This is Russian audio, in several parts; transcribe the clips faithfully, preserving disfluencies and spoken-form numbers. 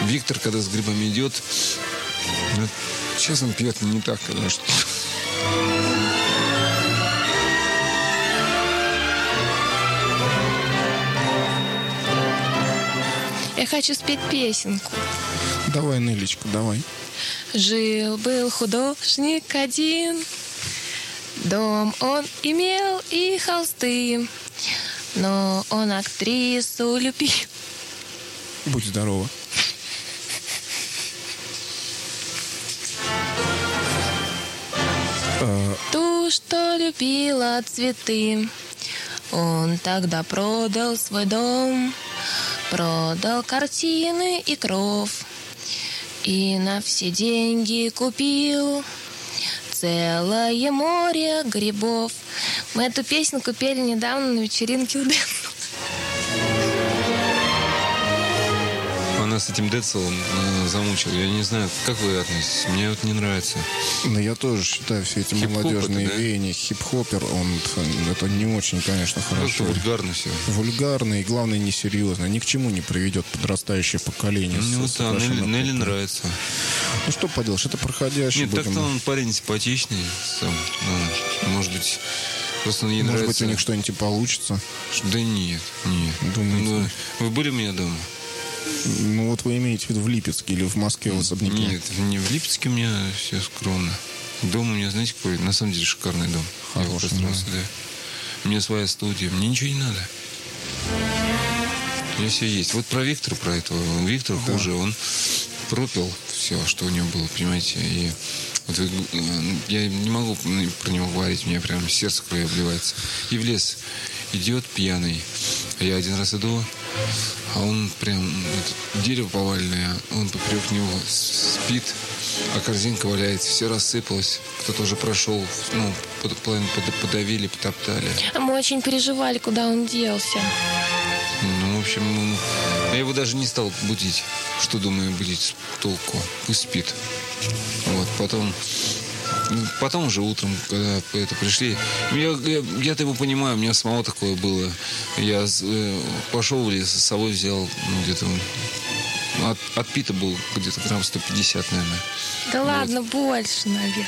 Виктор, когда с грибами идет, ну, сейчас он пьет не так, конечно. Я хочу спеть песенку. Давай, Нелечка, давай. Жил-был художник один, дом он имел и холсты, но он актрису любил. Будь здорова. Ту, что любила цветы, он тогда продал свой дом, продал картины и кров, и на все деньги купил целое море грибов. Мы эту песенку пели недавно на вечеринке у Дэнса. Она с этим Децелом э, замучила. Я не знаю, как вы относитесь. Мне вот не нравится. Но я тоже считаю, все эти Хип-хоп молодежные это, да? веяния, хип-хопер, он, это не очень, конечно, хорошо. Просто вульгарно все. Вульгарно и, главное, несерьезно. Ни к чему не приведет подрастающее поколение. Ну, с- с да, совершенно Нелли, Нелли путем. нравится. Ну, что поделаешь, это проходящий. Нет, будем- так-то он парень симпатичный. Сам. Ну, может быть, просто он ей Может нравится. быть, у них что-нибудь и получится. Да нет, нет. Думаете? Ну, вы были у меня дома? Ну, вот вы имеете в виду в Липецке или в Москве в особняке? Нет, не в Липецке у меня все скромно. Дом у меня, знаете, какой? На самом деле шикарный дом. Я Хороший, построился, да. У меня своя студия. Мне ничего не надо. У меня все есть. Вот про Виктора, про этого. Виктор Да. хуже. Он пропил все, что у него было, понимаете. И вот вы- я не могу про него говорить. У меня прям сердце кровью обливается. И в лес идет пьяный. А я один раз иду, а он прям вот, дерево поваленное, он поперек него с- спит, а корзинка валяется, все рассыпалось, кто-то уже прошел, ну, под- половину под- подавили, потоптали. А мы очень переживали, куда он делся. Ну, в общем, ну, я его даже не стал будить. Что, думаю, будить толку? Пусть спит. Вот, потом... Потом уже утром, когда это пришли, я, я, я-то его понимаю, у меня самого такое было. Я э, пошел в лес, с собой взял ну, где-то... От, от пита был где-то грамм сто пятьдесят, наверное. Да ладно, больше, наверное.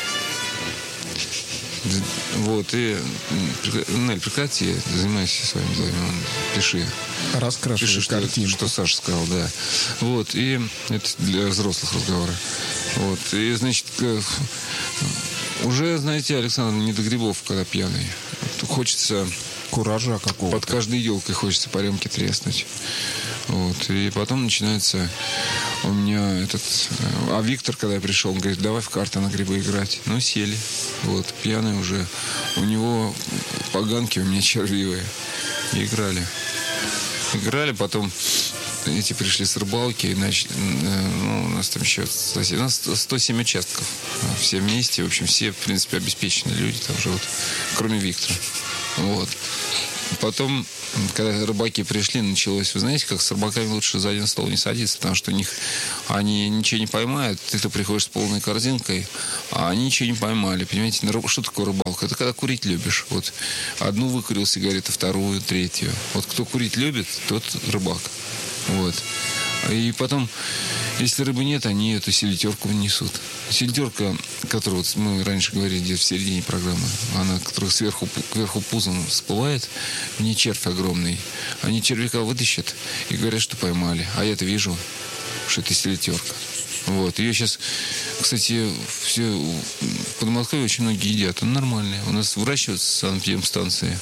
Вот, и... м, Нель, прекрати, занимайся своим делом, пиши. Раскрашиваешь Пиши, что, картинку. что Саша сказал, да. Вот, и это для взрослых разговора. Вот, и, значит, э, уже, знаете, Александр, не до грибов, когда пьяный. Вот, хочется... Куража какого-то. Под каждой елкой хочется по рюмке треснуть. Вот, и потом начинается у меня этот... э, А Виктор, когда я пришел, он говорит, давай в карты на грибы играть. Ну, сели. Вот, пьяный уже. У него поганки, у меня червивые. И играли. Играли, потом эти пришли с рыбалки, и начали, ну, у нас там еще соседи, у нас сто семь участков, все вместе, в общем, все, в принципе, обеспеченные люди там живут, кроме Виктора. Вот. Потом, когда рыбаки пришли, началось, вы знаете, как с рыбаками лучше за один стол не садиться, потому что у них они ничего не поймают, ты-то приходишь с полной корзинкой, а они ничего не поймали, понимаете, что такое рыбалка? Это когда курить любишь, вот, одну выкурил сигарету, вторую, третью, вот кто курить любит, тот рыбак, вот. И потом, если рыбы нет, они эту селитерку несут. Селитерка, которую вот мы раньше говорили где-то в середине программы, она, которая сверху, кверху пузом всплывает, в ней червь огромный. Они червяка вытащат и говорят, что поймали. А я-то вижу, что это селитерка. Вот. Ее сейчас, кстати, все в Подмосковье очень многие едят. Она нормальная. У нас выращиваются санэпидемстанции.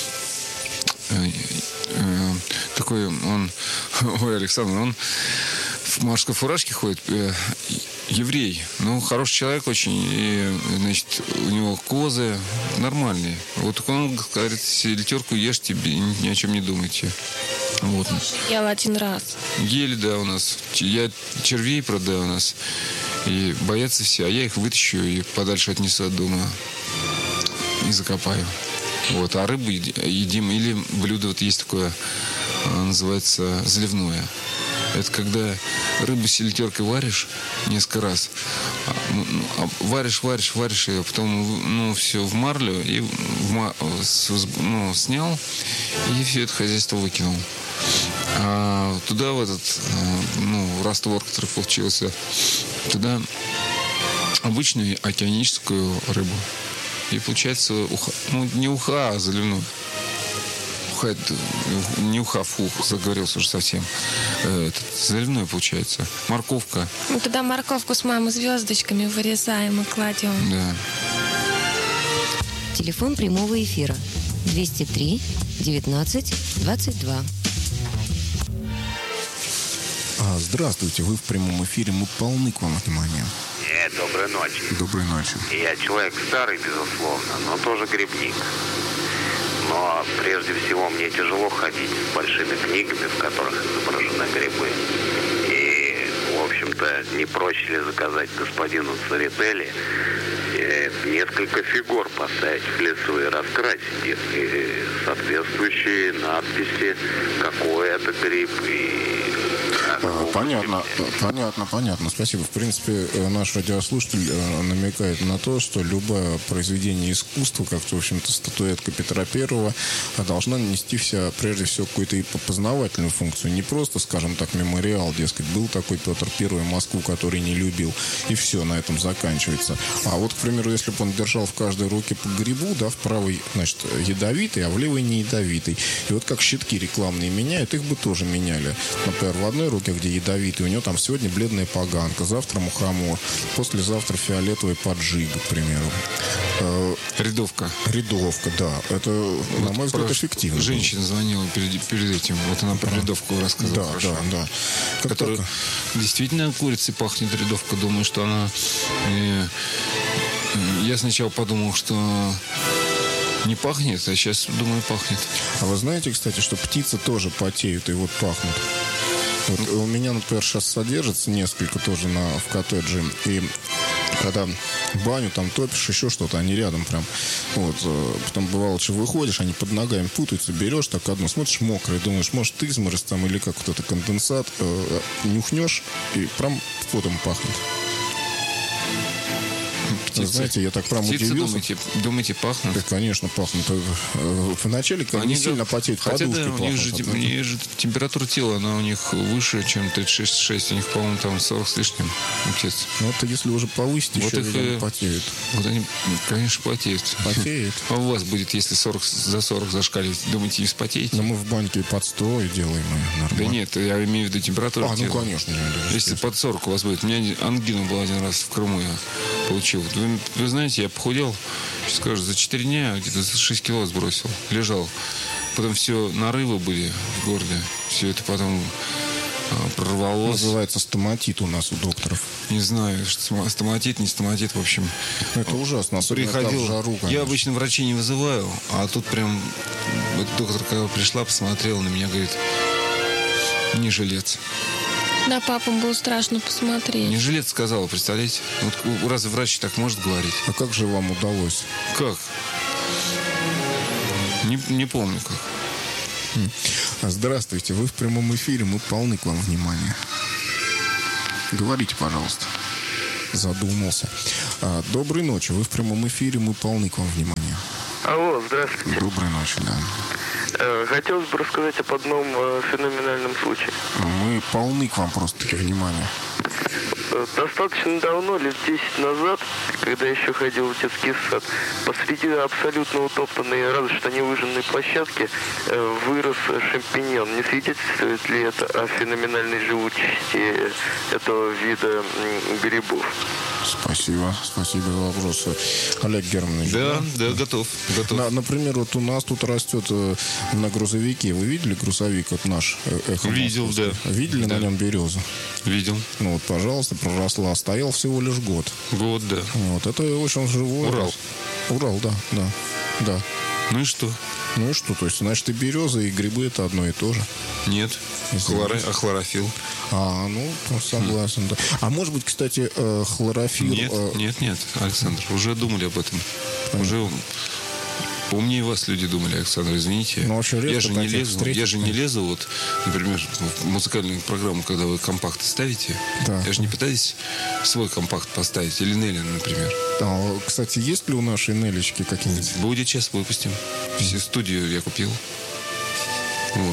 Такой он, ой, Александр, он в морской фуражке ходит, э, еврей, ну, хороший человек очень, и, значит, у него козы нормальные. Вот он говорит, селитерку ешьте, ни о чем не думайте. Вот. Я один раз. Ели, да, у нас. Я червей продаю у нас. И боятся все, а я их вытащу и подальше отнесу от дома и закопаю. Вот, а рыбу едим. Или блюдо вот есть такое, называется заливное. Это когда рыбу с селитеркой варишь несколько раз. Варишь, варишь, варишь ее, потом ну, все в марлю и в, ну, снял, и все это хозяйство выкинул. А туда, в этот, ну, раствор, который получился, туда обычную океаническую рыбу. И получается уха, ну, не уха, а заливной. Уха, это, не уха, фу, заговорился уже совсем. Этот, заливной получается. Морковка. Мы туда морковку с мамой звездочками вырезаем и кладем. Да. Телефон прямого эфира двести три девятнадцать двадцать два. А, здравствуйте, вы в прямом эфире, мы полны к вам внимания. Нет, доброй ночи. Доброй ночи. Я человек старый, безусловно, но тоже грибник. Но прежде всего мне тяжело ходить с большими книгами, в которых изображены грибы. И, в общем-то, не проще ли заказать господину Церетели э, несколько фигур поставить в лесу и раскрасить их, и соответствующие надписи, какой это гриб и... Понятно, понятно, понятно. Спасибо. В принципе, наш радиослушатель намекает на то, что любое произведение искусства, как, в общем-то, статуэтка Петра Первого, должна нести в себя, прежде всего, какую-то и познавательную функцию. Не просто, скажем так, мемориал, дескать, был такой Петр Первый, Москву, который не любил, и все, на этом заканчивается. А вот, к примеру, если бы он держал в каждой руке по грибу, да, в правой, значит, ядовитый, а в левой не ядовитый. И вот как щитки рекламные меняют, их бы тоже меняли. Например, в одной руке, где ядовитый, у него там сегодня бледная поганка, завтра мухомор, послезавтра фиолетовый поджиг, к примеру. Рядовка. Рядовка, да. Это, вот, на мой взгляд, эффективно. Женщина звонила перед, перед этим. Вот она про рядовку рассказывала. Да, хорошо. да, да. Как Которая только... действительно курицей пахнет рядовка. Думаю, что она... Э, я сначала подумал, что не пахнет, а сейчас, думаю, пахнет. А вы знаете, кстати, что птицы тоже потеют и вот пахнут? Вот у меня, например, сейчас содержится несколько тоже на, в коттедже. И когда баню там топишь, еще что-то, они рядом прям. Вот. Потом бывало, что выходишь, они под ногами путаются, берешь так одну, смотришь мокрое, думаешь, может, изморозь там или как вот это конденсат. Э, нюхнешь, и прям потом пахнет. Птицы. Знаете, я так прям Птицы, удивился. Думаете, думаете, пахнут? Да, конечно, пахнут. Вначале, когда не сильно потеют, хотя, подушки да, пахнут. у них же, у них же температура тела, она у них выше, чем тридцать шесть целых шесть. У них, по-моему, там сорок с лишним у птиц. Ну, это если уже повысить, вот еще, их, видимо, потеют. Вот они, конечно, потеют. Потеют. А у вас будет, если сорок, за сорок зашкаливать, думаете, не вспотеете? Но мы в баньке под сто и делаем и нормально. Да нет, я имею в виду температуру а, тела. ну, конечно. Да, если под сорок у вас будет. У меня ангина была один раз в Крыму, я получил. Вы, вы знаете, я похудел, сейчас скажу, за четыре дня где-то шесть кило сбросил. Лежал. Потом все нарывы были в горле. Все это потом а, прорвалось. Называется стоматит у нас у докторов. Не знаю, стоматит, не стоматит, в общем. Это ужасно. Приходил. В жару, я обычно врачей не вызываю, а тут прям вот доктор, когда пришла, посмотрела на меня, говорит, не жилец. На папу было страшно посмотреть. Не жилец сказала, представляете? Вот разве врач так может говорить? А как же вам удалось? Как? Не, не помню как. Здравствуйте, вы в прямом эфире, мы полны к вам внимания. Говорите, пожалуйста. Задумался. А, доброй ночи, вы в прямом эфире, мы полны к вам внимания. Алло, здравствуйте. Доброй ночи, да. Хотелось бы рассказать об одном э, феноменальном случае. Мы полны к вам просто-таки внимания. Достаточно давно, лет десять назад, когда еще ходил в детский сад, посреди абсолютно утоптанной, разве что не выжженной площадки, э, вырос шампиньон. Не свидетельствует ли это о феноменальной живучести этого вида м, грибов? Спасибо, спасибо за вопросы. Олег Германович. Да, да, да, готов. готов. На, например, вот у нас тут растет э, на грузовике. Вы видели грузовик вот наш? Эхо Видел, да. Видели да. на нем березу? Видел. Ну вот, пожалуйста, проросла. Стоял всего лишь год. Год, да. Вот, это очень живой. Урал. Урал, да, да, да. Ну и что? Ну и что? То есть, значит, и береза, и грибы это одно и то же. Нет. Хлоро... А хлорофилл? А, ну, согласен, да. А может быть, кстати, э, хлорофилл... Нет, э... нет, нет, Александр, уже думали об этом. Понятно. Уже умнее вас люди думали, Александр, извините. Ну, вообще, я же не лезу, встретить, я же не лезу, вот, например, в музыкальную программу, когда вы компакты ставите, да. Я же не пытаюсь свой компакт поставить, или Нелли, например. А, кстати, есть ли у нашей Нелечки какие-нибудь? Будет, сейчас выпустим. Всю студию я купил. Вот.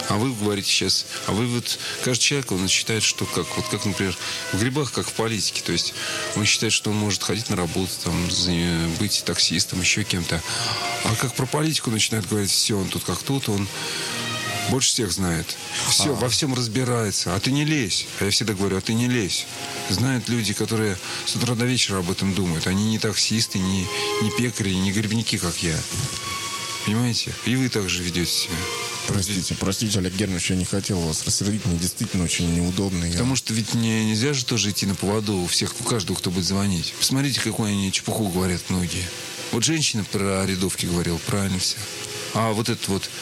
А вы говорите сейчас, а вы вот, каждый человек, он считает, что как, вот как, например, в грибах, как в политике, то есть он считает, что он может ходить на работу, там, быть таксистом, еще кем-то. А как про политику начинает говорить, все, он тут как тут, он больше всех знает. Все, а. во всем разбирается. А ты не лезь. А я всегда говорю, а ты не лезь. Знают люди, которые с утра до вечера об этом думают. Они не таксисты, не, не пекари, не грибники, как я. Понимаете? И вы также ведете себя. Простите, простите, Олег Германович, я не хотел вас рассердить, мне действительно очень неудобно. Потому я... что ведь не, нельзя же тоже идти на поводу у всех, у каждого, кто будет звонить. Посмотрите, какую они чепуху говорят многие. Вот женщина про рядовки говорила, правильно все. А вот этот вот,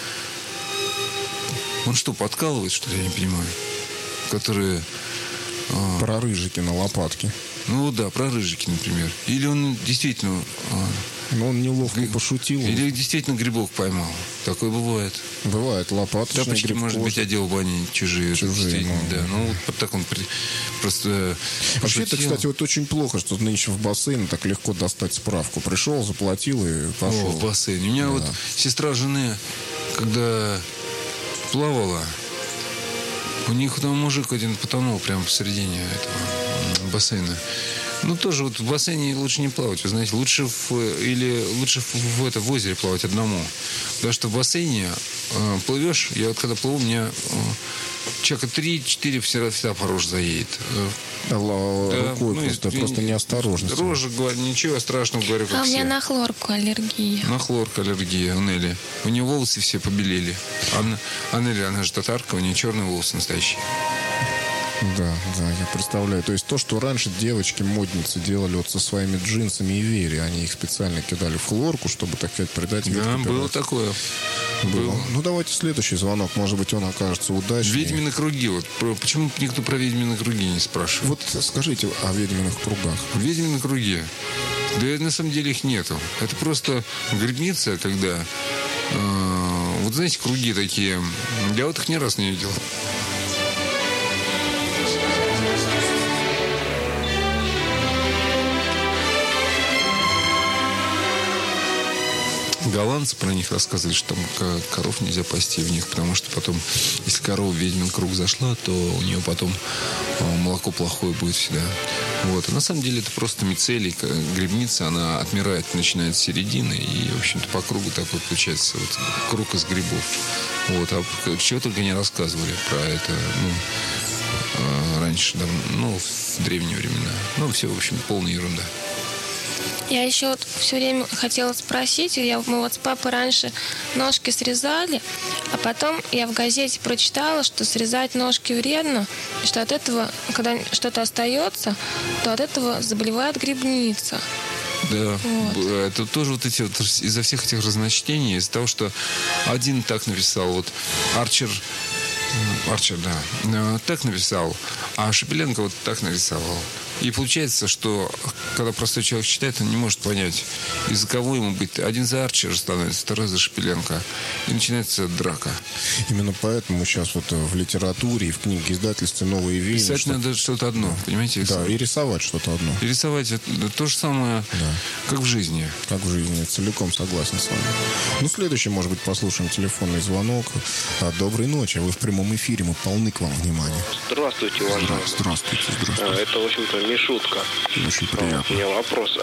он что, подкалывает, что ли, я не понимаю? Которые... А... Про рыжики на лопатке. Ну да, про рыжики, например. Или он действительно... А... Ну, он неловко Гриб... пошутил. Или действительно грибок поймал. Такое бывает. Бывает, лопаточный Тапочки, грибков. может быть, одел бы они чужие. Чужие, ну. Да, ну вот так он при... просто Вообще, это, кстати, вот очень плохо, что нынче в бассейн так легко достать справку. Пришел, заплатил и пошел. О, в бассейн. У меня да. вот сестра жены, когда плавала, у них там мужик один потонул прямо посередине этого бассейна. Ну, тоже вот в бассейне лучше не плавать, вы знаете. Лучше в, или лучше в, в, это, в озере плавать одному. Потому что в бассейне э, плывешь, я вот когда плыву, у меня э, человека три-четыре всегда, всегда по роже заедет. Да, рукой ну, просто, и, просто неосторожность. Рожа, говорю, ничего страшного, говорю, как А у меня все. на хлорку аллергия. На хлорку аллергия у Нелли. У нее волосы все побелели. А, а Нелли, она же татарка, у нее черные волосы настоящие. Да, да, я представляю. То есть то, что раньше девочки-модницы делали вот со своими джинсами и вери, они их специально кидали в хлорку, чтобы, так сказать, придать вид. Да, было такое. Было. Было. Ну, давайте следующий звонок. Может быть, он окажется удачным. Ведьмины круги. Вот про, почему никто про ведьмины круги не спрашивает? Вот скажите о ведьминых кругах. Ведьмины круги. Да на самом деле их нету. Это просто грибница, когда... Э, вот знаете, круги такие. Я вот их ни разу не видел. Голландцы про них рассказывали, что там коров нельзя пасти в них, потому что потом, если корова в ведьмин круг зашла, то у нее потом молоко плохое будет всегда. Вот. А на самом деле это просто мицелий, грибница, она отмирает, начинает с середины, и, в общем-то, по кругу такой получается вот, круг из грибов. Вот. А чего только не рассказывали про это, ну, раньше, да, ну, в древние времена. Ну, все, в общем, полная ерунда. Я еще вот все время хотела спросить, я, мы вот с папой раньше ножки срезали, а потом я в газете прочитала, что срезать ножки вредно, и что от этого, когда что-то остается, то от этого заболевает грибница. Да, вот. Это тоже вот эти вот из-за всех этих разночтений, из-за того, что один так написал, вот Арчер, Арчер, да, так написал, а Шепеленко вот так нарисовал. И получается, что когда простой человек читает, он не может понять, из-за кого ему быть. Один за Арчера становится, второй за Шепеленко. И начинается драка. Именно поэтому сейчас вот в литературе и в книге издательстве новые веяния. Писать что... надо что-то одно, да. Понимаете? Да, и рисовать что-то одно. И рисовать это то же самое, да. Как в жизни. Как в жизни, целиком согласен с вами. Ну, следующий, может быть, послушаем телефонный звонок. Доброй ночи, вы в прямом эфире, мы полны к вам внимания. Здравствуйте, уважаемый. Здравствуйте, здравствуйте. Это, в общем-то, не шутка. Очень приятно. У меня вопрос.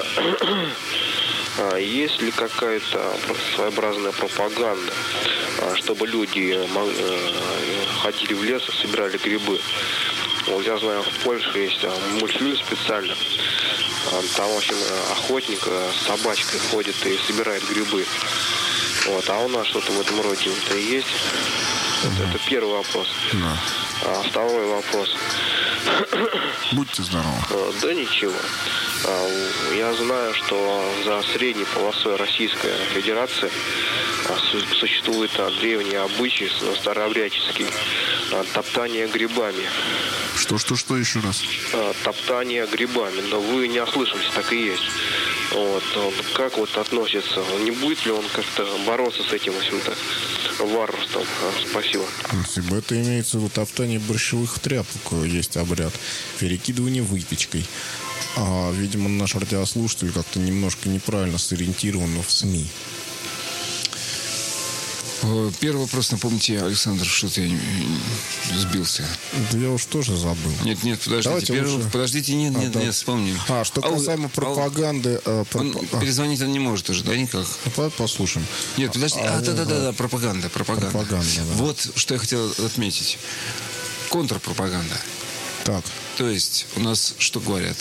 Есть ли какая-то своеобразная пропаганда, чтобы люди ходили в лес и собирали грибы? Вот я знаю, в Польше есть мультфильм специально. Там, в общем, охотник с собачкой ходит и собирает грибы. Вот. А у нас что-то в этом роде-то есть? Это, это первый вопрос. Да. А второй вопрос. Будьте здоровы. Да ничего. Я знаю, что за средней полосой Российской Федерации существует древний обычай старообрядческий топтание грибами. Что, что, что еще раз? Топтание грибами. Но вы не ослышались, так и есть. Вот. Как вот относится? Не будет ли он как-то бороться с этим, в общем-то, варварством? Спасибо. Если бы это имеется в виду топтание борщевых тряпок, есть обряд. Перекидывание выпечкой. А, видимо, наш радиослушатель как-то немножко неправильно сориентирован в СМИ. Первый вопрос, напомните, Александр, что-то я сбился. Да я уж тоже забыл. Нет, нет, подождите. Давайте Первый, лучше... Подождите, нет, а, нет, да. нет, вспомним. А, что касаемо а, пропаганды... А, про... Он а. перезвонить он не может уже, да, никак? Ну, послушаем. Нет, подожди. А, да-да-да, пропаганда, пропаганда. Пропаганда, да. Вот, что я хотел отметить. Контрпропаганда. Так. То есть, у нас что говорят?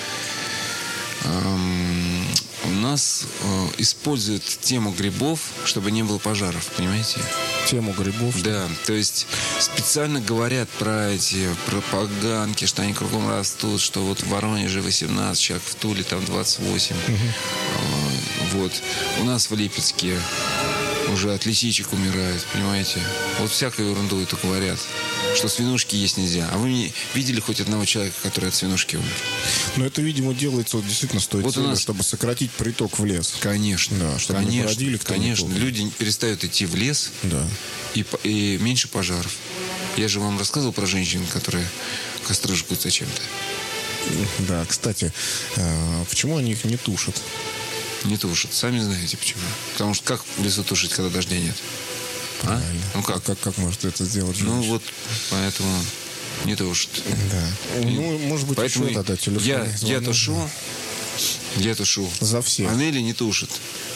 Эм, у нас э, используют тему грибов, чтобы не было пожаров, понимаете? Тему грибов? Да, то есть специально говорят про эти пропаганки, что они кругом растут, что вот в Воронеже восемнадцать человек, в Туле там двадцать восемь. Угу. Э, вот. У нас в Липецке уже от лисичек умирают, понимаете? Вот всякую ерунду это говорят, что свинушки есть нельзя. А вы не видели хоть одного человека, который от свинушки умер? Но это, видимо, делается вот действительно с той вот целью, нас... чтобы сократить приток в лес. Конечно. Да, чтобы конечно, не бродили кто конечно. Люди перестают идти в лес, да. и, и меньше пожаров. Я же вам рассказывал про женщин, которые костры жгут зачем-то. Да, кстати, почему они их не тушат? Не тушат. Сами знаете почему. Потому что как в лесу тушить, когда дождя нет? Правильно. А? Ну как? как? Как может это сделать женщина? Ну вот, поэтому не тушат. Да. И, ну, может быть, поэтому еще тогда телефон. Я, я тушу. Я тушу. За всех. А Нелли не тушит.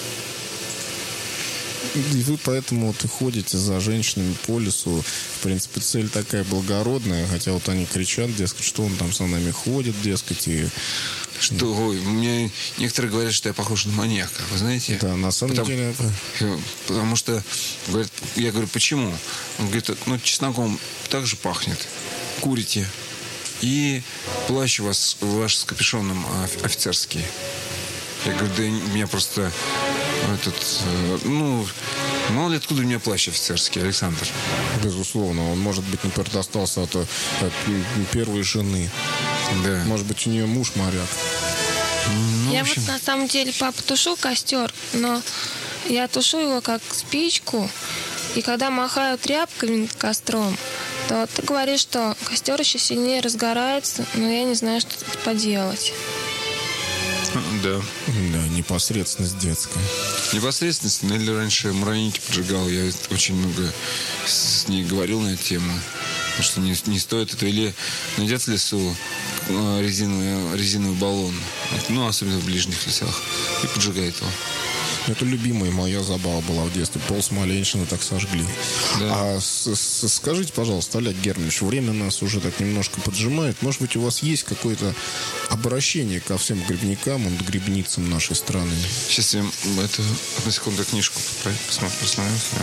И вы поэтому вот и ходите за женщинами по лесу. В принципе, цель такая благородная. Хотя вот они кричат, дескать, что он там за нами ходит, дескать, и... Что, ой, мне некоторые говорят, что я похож на маньяка, вы знаете? Да, на самом потому, деле... Потому что, говорят, я говорю, почему? Он говорит, ну, чесноком так же пахнет. Курите. И плащ у вас, ваш с капюшоном офицерский. Я говорю, да у меня просто этот, ну, мало ли откуда у меня плащ офицерский, Александр. Безусловно, он, может быть, например, достался от, от первой жены. Да. Может быть, у нее муж моряк. Ну, я вот на самом деле, папа, тушу костер, но я тушу его как спичку, и когда махаю тряпками над костром, то ты говоришь, что костер еще сильнее разгорается, но я не знаю, что тут поделать. Да. Да, непосредственность детская. Непосредственность. Нелли раньше муравейники поджигал. Я очень много с ней говорил на эту тему. Что не, не стоит это. Или найдет в лесу резиновый, резиновый баллон. Ну, особенно в ближних лесах. И поджигает его. Это любимая моя забава была в детстве. Пол Смоленщины так сожгли. Да. А с, с, скажите, пожалуйста, Олег Германович, время нас уже так немножко поджимает. Может быть, у вас есть какое-то обращение ко всем грибникам и грибницам нашей страны? Сейчас я это, одну секунду книжку посмотрю. посмотрю. Да.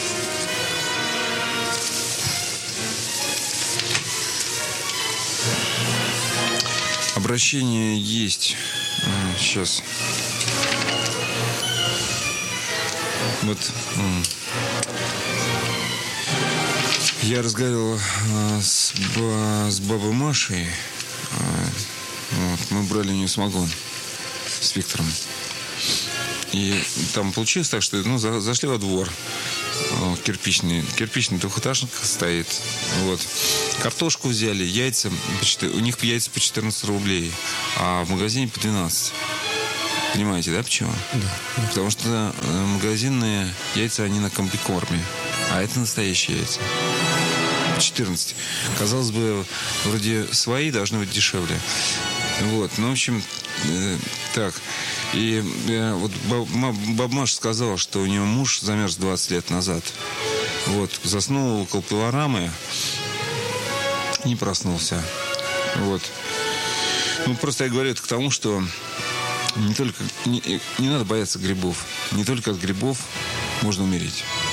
Обращение есть. Сейчас. Вот. Я разговаривал с, с бабой Машей. Вот. Мы брали у нее самогон с Виктором. И там получилось так, что ну, за, зашли во двор. Кирпичный, кирпичный двухэтажник стоит. Вот. Картошку взяли, яйца. У них яйца по четырнадцать рублей, а в магазине по двенадцать. Понимаете, да, почему? Да. Потому что магазинные яйца, они на комбикорме. А это настоящие яйца. четырнадцать. Казалось бы, вроде свои должны быть дешевле. Вот, ну, в общем, э, так. И э, вот баба Маша сказала, что у нее муж замерз двадцать лет назад. Вот, заснул около пилорамы, не проснулся. Вот. Ну, просто я говорю это к тому, что не только не, не надо бояться грибов. Не только от грибов можно умереть.